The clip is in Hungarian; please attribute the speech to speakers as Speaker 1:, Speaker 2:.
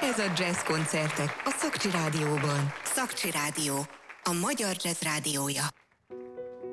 Speaker 1: Ez a Jazz koncertek a Szakcsi Rádióban.
Speaker 2: Szakcsi Rádió, a magyar jazz rádiója.